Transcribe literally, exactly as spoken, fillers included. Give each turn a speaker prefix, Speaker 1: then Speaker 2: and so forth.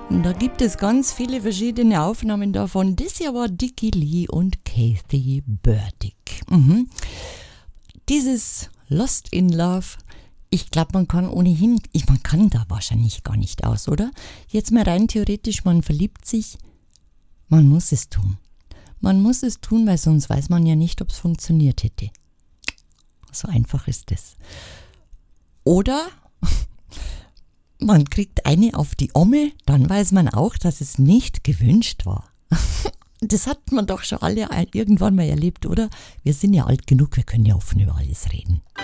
Speaker 1: Und da gibt es ganz viele verschiedene Aufnahmen davon. Das hier war Dicky Lee und Kathy Burdick. Mhm. Dieses Lost in Love, ich glaube, man kann ohnehin, ich, man kann da wahrscheinlich gar nicht aus, oder? Jetzt mal rein theoretisch, man verliebt sich, man muss es tun. Man muss es tun, weil sonst weiß man ja nicht, ob es funktioniert hätte. So einfach ist es. Oder man kriegt eine auf die Omme, dann weiß man auch, dass es nicht gewünscht war. Das hat man doch schon alle irgendwann mal erlebt, oder? Wir sind ja alt genug, wir können ja offen über alles reden.